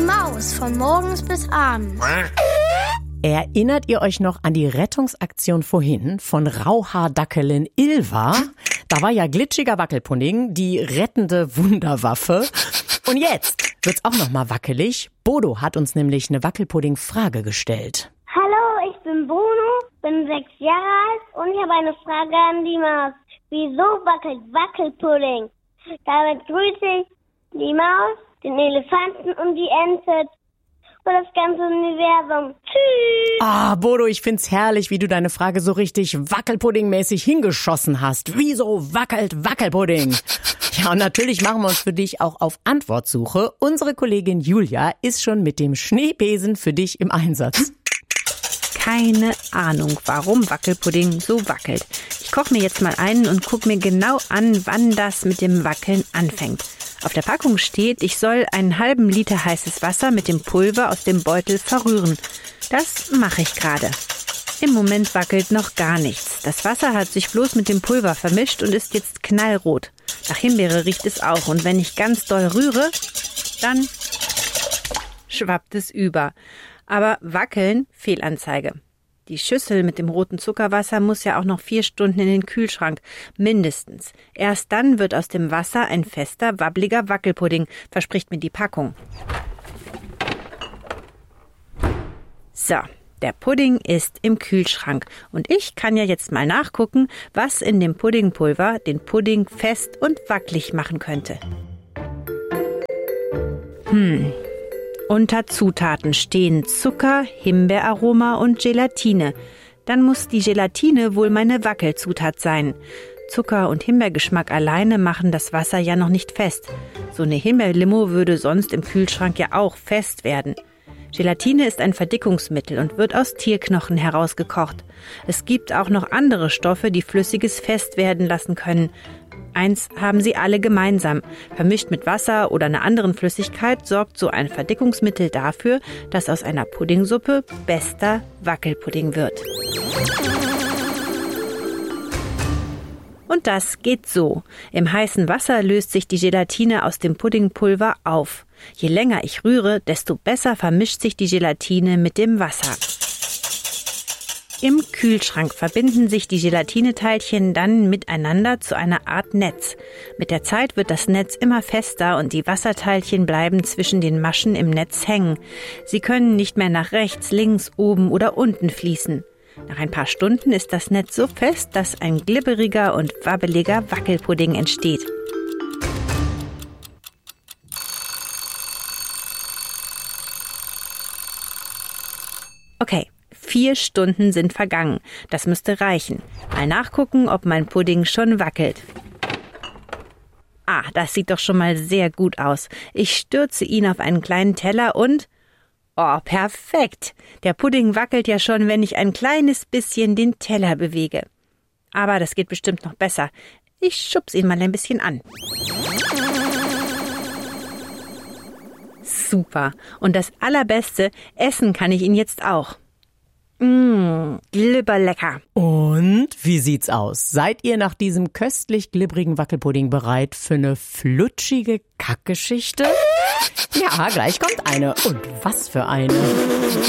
Maus von morgens bis abends. Erinnert ihr euch noch an die Rettungsaktion vorhin von Rauhaardackelin Ilva? Da war ja glitschiger Wackelpudding die rettende Wunderwaffe. Und jetzt wird's auch noch mal wackelig. Bodo hat uns nämlich eine Wackelpudding-Frage gestellt. Hallo, ich bin Bruno, bin 6 Jahre alt und ich habe eine Frage an die Maus. Wieso wackelt Wackelpudding? Damit grüße ich die Maus, den Elefanten und die Ente und das ganze Universum. Tschüss! Bodo, ich find's herrlich, wie du deine Frage so richtig Wackelpudding-mäßig hingeschossen hast. Wieso wackelt Wackelpudding? Ja, und natürlich machen wir uns für dich auch auf Antwortsuche. Unsere Kollegin Julia ist schon mit dem Schneebesen für dich im Einsatz. Keine Ahnung, warum Wackelpudding so wackelt. Ich koche mir jetzt mal einen und gucke mir genau an, wann das mit dem Wackeln anfängt. Auf der Packung steht, ich soll einen halben Liter heißes Wasser mit dem Pulver aus dem Beutel verrühren. Das mache ich gerade. Im Moment wackelt noch gar nichts. Das Wasser hat sich bloß mit dem Pulver vermischt und ist jetzt knallrot. Nach Himbeere riecht es auch. Und wenn ich ganz doll rühre, dann schwappt es über. Aber wackeln, Fehlanzeige. Die Schüssel mit dem roten Zuckerwasser muss ja auch noch 4 Stunden in den Kühlschrank. Mindestens. Erst dann wird aus dem Wasser ein fester, wabbliger Wackelpudding, verspricht mir die Packung. So, der Pudding ist im Kühlschrank. Und ich kann ja jetzt mal nachgucken, was in dem Puddingpulver den Pudding fest und wackelig machen könnte. Unter Zutaten stehen Zucker, Himbeeraroma und Gelatine. Dann muss die Gelatine wohl meine Wackelzutat sein. Zucker und Himbeergeschmack alleine machen das Wasser ja noch nicht fest. So eine Himbeerlimo würde sonst im Kühlschrank ja auch fest werden. Gelatine ist ein Verdickungsmittel und wird aus Tierknochen herausgekocht. Es gibt auch noch andere Stoffe, die Flüssiges fest werden lassen können. Eins haben sie alle gemeinsam. Vermischt mit Wasser oder einer anderen Flüssigkeit sorgt so ein Verdickungsmittel dafür, dass aus einer Puddingsuppe bester Wackelpudding wird. Und das geht so. Im heißen Wasser löst sich die Gelatine aus dem Puddingpulver auf. Je länger ich rühre, desto besser vermischt sich die Gelatine mit dem Wasser. Im Kühlschrank verbinden sich die Gelatineteilchen dann miteinander zu einer Art Netz. Mit der Zeit wird das Netz immer fester und die Wasserteilchen bleiben zwischen den Maschen im Netz hängen. Sie können nicht mehr nach rechts, links, oben oder unten fließen. Nach ein paar Stunden ist das Netz so fest, dass ein glibberiger und wabbeliger Wackelpudding entsteht. Okay. 4 Stunden sind vergangen. Das müsste reichen. Mal nachgucken, ob mein Pudding schon wackelt. Das sieht doch schon mal sehr gut aus. Ich stürze ihn auf einen kleinen Teller und... perfekt. Der Pudding wackelt ja schon, wenn ich ein kleines bisschen den Teller bewege. Aber das geht bestimmt noch besser. Ich schubse ihn mal ein bisschen an. Super. Und das Allerbeste, essen kann ich ihn jetzt auch. Glibberlecker. Und wie sieht's aus? Seid ihr nach diesem köstlich glibberigen Wackelpudding bereit für eine flutschige Kackgeschichte? Ja, gleich kommt eine. Und was für eine.